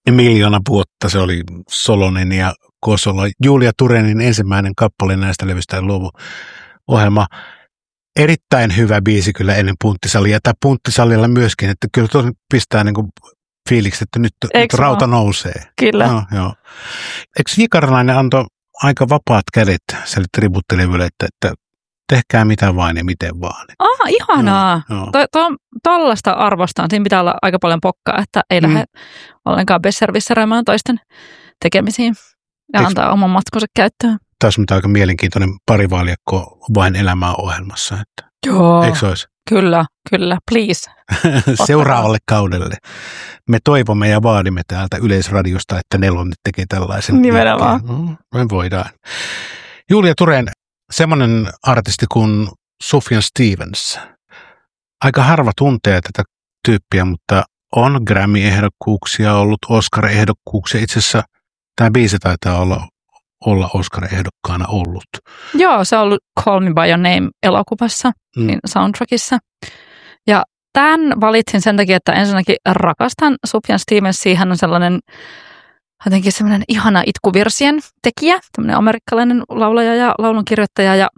miljoona vuotta. Se oli Solonen ja Kosola. Julia Turenin ensimmäinen kappale näistä levyistä luovu ohjelma. Erittäin hyvä biisi kyllä ennen punttisalia. Tai punttisalilla myöskin, että kyllä tuossa pistää niin kuin fiiliksi, että nyt rauta nousee. Kyllä. No, joo. Eikö Vikaralainen antoi aika vapaat kädet sille tribuuttilevylle, että tehkää mitä vain ja miten vaan. Ihanaa. Joo. Tollaista arvostaan. Siinä pitää olla aika paljon pokkaa, että ei lähde ollenkaan besservisseröimään toisten tekemisiin ja antaa oman matkunsa käyttöön. Taas on aika mielenkiintoinen parivaljakko vain elämää ohjelmassa. Että. Joo. Eikö se olisi? Kyllä, please. Seuraavalle kaudelle. Me toivomme ja vaadimme täältä Yleisradiosta, että Nelonen tekee tällaisen. Nimenomaan. Me voidaan. Julia Turen, semmoinen artisti kuin Sufjan Stevens. Aika harva tuntee tätä tyyppiä, mutta on Grammy-ehdokkuuksia ollut, Oscar-ehdokkuuksia. Itse asiassa tämä biisi taitaa olla Oscar-ehdokkaana ollut. Joo, se on ollut Call Me By Your Name -elokuvassa, soundtrackissa. Ja tämän valitsin sen takia, että ensinnäkin rakastan Sufjan Stevensia. Hän on jotenkin semmoinen ihana itkuvirsien tekijä, tämmöinen amerikkalainen laulaja ja laulunkirjoittaja. Ja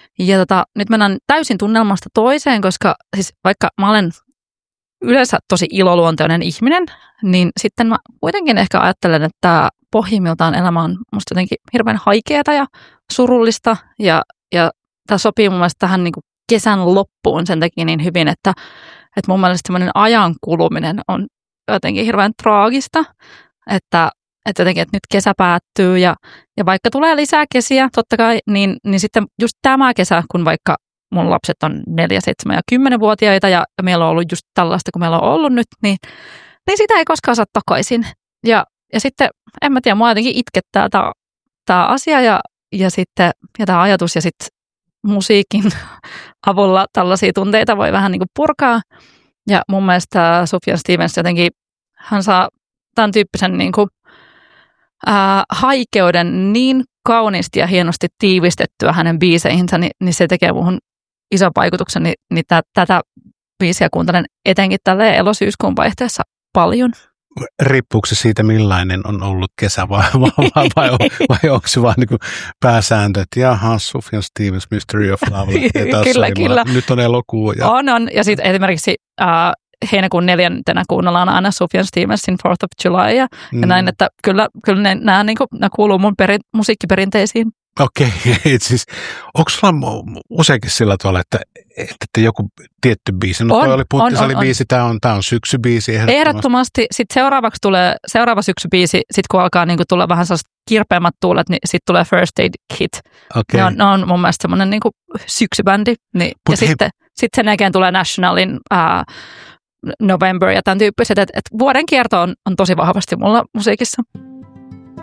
nyt mennään täysin tunnelmasta toiseen, koska siis vaikka mä olen yleensä tosi iloluontoinen ihminen, niin sitten mä kuitenkin ehkä ajattelen, että pohjimmiltaan elämä on musta jotenkin hirveän haikeata ja surullista. Ja tämä sopii mun mielestä tähän niin kuin kesän loppuun sen takia niin hyvin, että mun mielestä semmoinen ajan kuluminen on jotenkin hirveän traagista, että jotenkin, että nyt kesä päättyy ja vaikka tulee lisää kesiä, totta kai, niin sitten just tämä kesä, kun vaikka mun lapset on 4, 7 ja 10-vuotiaita ja meillä on ollut just tällaista, kun meillä on ollut nyt, niin sitä ei koskaan saa takaisin. Ja sitten, en mä tiedä, mua jotenkin itkettää tämä asia ja sitten tämä ajatus ja sitten musiikin avulla tällaisia tunteita voi vähän niin kuin purkaa. Ja mun mielestä Sufjan Stevens jotenkin, hän saa tämän tyyppisen niin kuin haikeuden niin kauniisti ja hienosti tiivistettyä hänen biiseihinsä, niin se tekee muuhun ison vaikutuksen, niin tätä biisiä kuuntelen etenkin tälleen elosyyskuun vaihteessa paljon. Riippuuko se siitä, millainen on ollut kesä vai onko se vaan niin kuin pääsääntö, että jaha, Sufjan Stevens, Mystery of Love. Kyllä. Nyt on elokuu. Ja On. Ja sitten esimerkiksi heinäkuun 4. kuunnellaan aina Sufjan Stevensin 4th of July ja näin, että kyllä nämä kuuluu mun musiikkiperinteisiin. Okei, siis onko sulla useinkin sillä tavalla, että joku tietty biisi, no toi oli punttisalibiisi, tämä on syksybiisi ehdottomasti. Sitten seuraavaksi tulee seuraava syksybiisi, sitten kun alkaa niin tulla vähän sellaiset kirpeämmät tuulet, niin sitten tulee First Aid Kit. Okay. Ne on mun mielestä semmoinen niin syksybändi. Niin, ja sitten sen jälkeen tulee Nationalin November ja tämän tyyppiset, että vuoden kierto on tosi vahvasti mulla musiikissa.